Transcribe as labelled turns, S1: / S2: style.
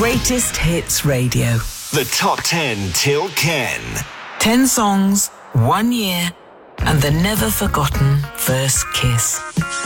S1: Greatest Hits Radio.
S2: The Top 10 Till Ken.
S1: 10 songs, 1 year, and the never forgotten first kiss.